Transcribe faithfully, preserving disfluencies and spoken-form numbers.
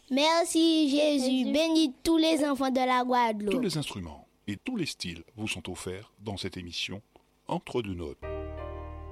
Merci Jésus, bénis tous les enfants de la Guadeloupe. Tous les instruments et tous les styles vous sont offerts dans cette émission Entre deux notes.